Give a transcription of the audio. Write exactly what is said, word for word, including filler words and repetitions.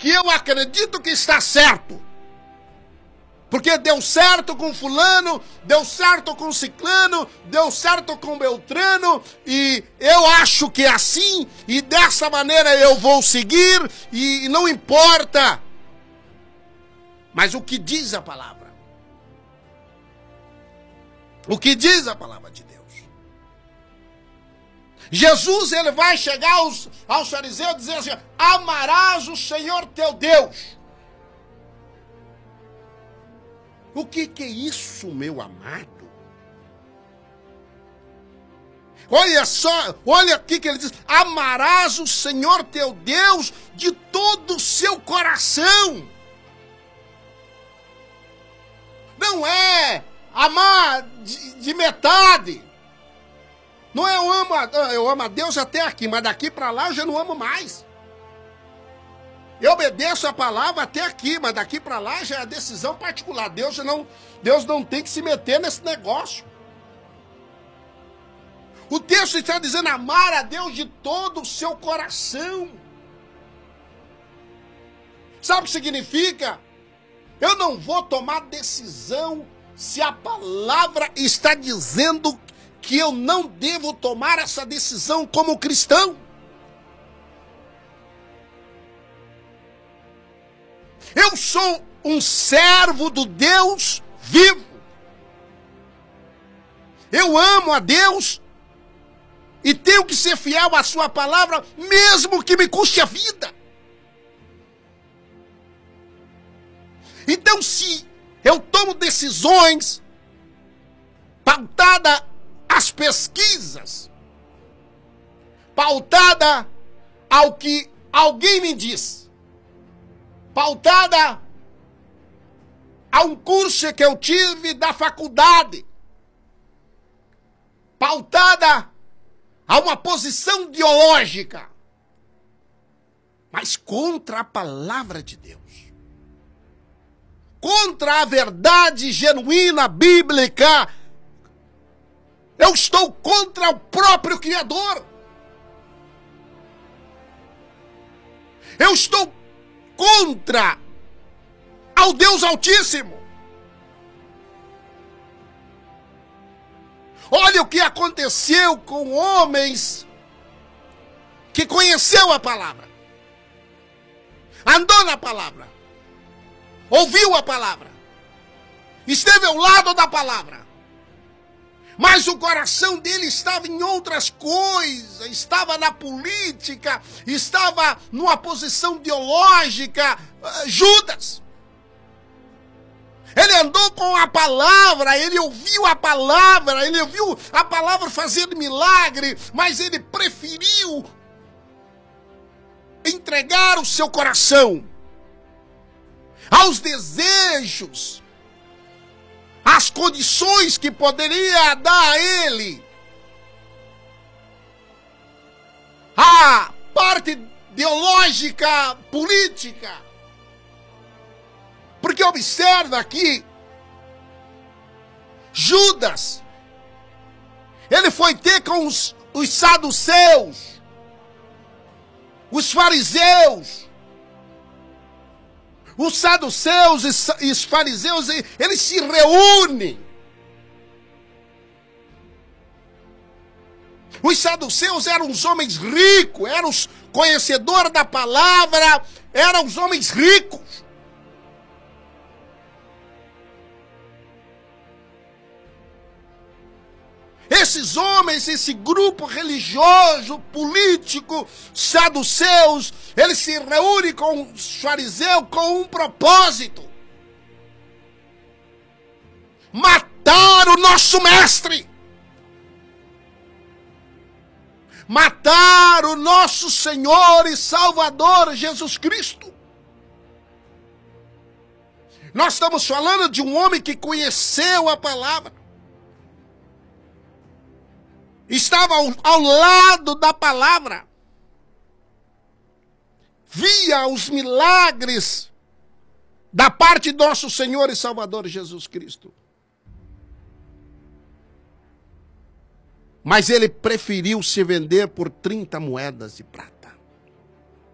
que eu acredito que está certo. Porque deu certo com fulano, deu certo com ciclano, deu certo com beltrano, e eu acho que é assim, e dessa maneira eu vou seguir, e não importa. Mas o que diz a palavra? O que diz a palavra de Deus? Jesus, ele vai chegar aos, aos fariseus e dizer assim: amarás o Senhor teu Deus. O que, que é isso, meu amado? Olha só, olha aqui que ele diz: amarás o Senhor teu Deus de todo o seu coração. Não é amar de, de metade. Não é eu amo, eu amo a Deus até aqui, mas daqui para lá eu já não amo mais. Eu obedeço a palavra até aqui, mas daqui para lá já é decisão particular. Deus já não, Deus não tem que se meter nesse negócio. O texto está dizendo amar a Deus de todo o seu coração. Sabe o que significa? Eu não vou tomar decisão se a palavra está dizendo que eu não devo tomar essa decisão como cristão. Eu sou um servo do Deus vivo. Eu amo a Deus e tenho que ser fiel à sua palavra, mesmo que me custe a vida. Então, se eu tomo decisões pautada às pesquisas, pautada ao que alguém me diz, pautada a um curso que eu tive da faculdade, pautada a uma posição ideológica, mas contra a palavra de Deus, contra a verdade genuína, bíblica, eu estou contra o próprio Criador. Eu estou contra ao Deus Altíssimo. Olha o que aconteceu com homens que conheceu a palavra, andou na palavra, ouviu a palavra, esteve ao lado da palavra, mas o coração dele estava em outras coisas, estava na política, estava numa posição ideológica. Judas, ele andou com a palavra, ele ouviu a palavra, ele ouviu a palavra fazendo milagre, mas ele preferiu entregar o seu coração aos desejos, às condições que poderia dar a ele, a parte ideológica, política. Porque observa aqui, Judas, ele foi ter com os, os saduceus, os fariseus. Os saduceus e os fariseus, eles se reúnem. Os saduceus eram os homens ricos, eram os conhecedores da palavra, eram os homens ricos. Esses homens, esse grupo religioso, político, saduceus, eles se reúnem com os fariseus com um propósito: matar o nosso mestre, matar o nosso Senhor e Salvador Jesus Cristo. Nós estamos falando de um homem que conheceu a palavra, estava ao, ao lado da palavra, via os milagres da parte do nosso Senhor e Salvador Jesus Cristo. Mas ele preferiu se vender por trinta moedas de prata.